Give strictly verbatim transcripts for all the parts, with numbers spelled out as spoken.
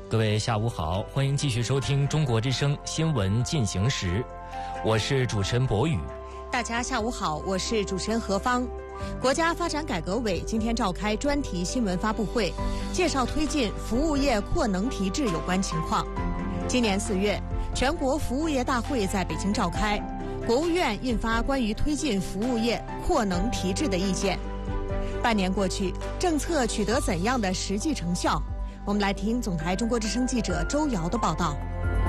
各位下午好，欢迎继续收听中国之声新闻进行时，我是主持人博宇。 大家下午好，我是主持人何芳。国家发展改革委今天召开专题新闻发布会，介绍推进服务业扩能提质有关情况。今年四月，全国服务业大会在北京召开，国务院印发关于推进服务业扩能提质的意见。半年过去，政策取得怎样的实际成效？我们来听总台中国之声记者周瑶的报道。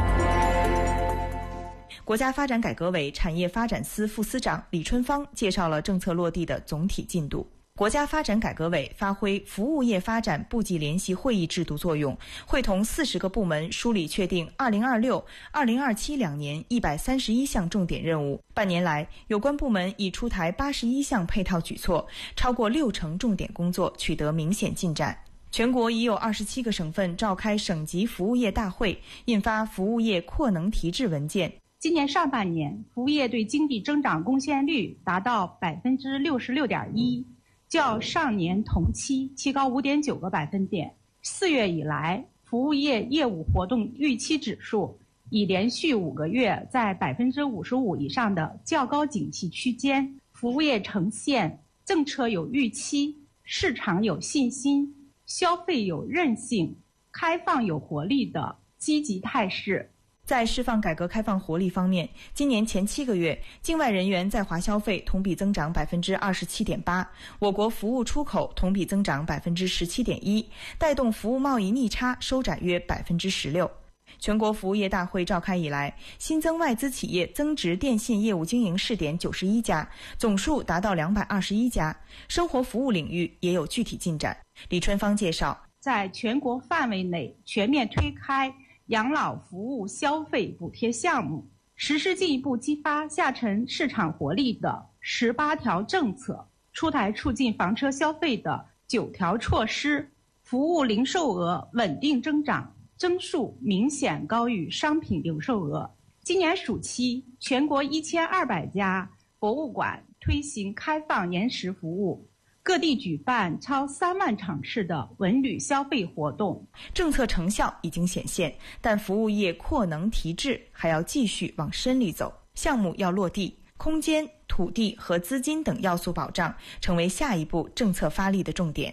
国家发展改革委产业发展司副司长李春芳介绍了政策落地的总体进度。国家发展改革委发挥服务业发展部级联席会议制度作用，会同四十个部门梳理确定二零二六、二零二七两年一百三十一项重点任务。半年来，有关部门已出台八十一项配套举措，超过六成重点工作取得明显进展。全国已有二十七个省份召开省级服务业大会，印发服务业扩能提质文件。 今年上半年，服务业对经济增长贡献率达到百分之六十六点一，较上年同期提高五点九个百分点。四月以来，服务业业务活动预期指数已连续五个月在百分之五十五以上的较高景气区间，服务业呈现政策有预期、市场有信心、消费有韧性、开放有活力的积极态势。 在释放改革开放活力方面，今年前七个月，境外人员在华消费同比增长百分之二十七点八，我国服务出口同比增长百分之十七点一，带动服务贸易逆差收窄约百分之十六。全国服务业大会召开以来，新增外资企业增值电信业务经营试点九十一家，总数达到两百二十一家。生活服务领域也有具体进展。李春芳介绍， 在全国范围内全面推开养老服务消费补贴项目，实施进一步激发下沉市场活力的十八条政策，出台促进房车消费的九条措施，服务零售额稳定增长，增速明显高于商品零售额。今年暑期，全国一千二百家博物馆推行开放延时服务，各地举办超三万场次的文旅消费活动。 政策成效已经显现，但服务业扩能提质还要继续往深里走，项目要落地，空间、土地和资金等要素保障成为下一步政策发力的重点。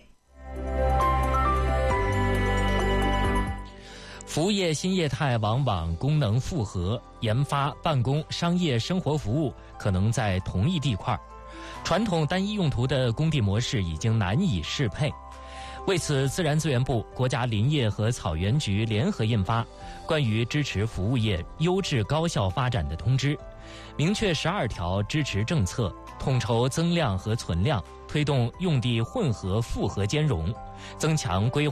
服务业新业态往往功能复合，研发、办公、商业、生活服务可能在同一地块，传统单一用途的工地模式已经难以适配。为此，自然资源部、国家林业和草原局联合印发《关于支持服务业优质高效发展的通知》，明确十二条支持政策，统筹增量和存量，推动用地混合复合兼容，增强规划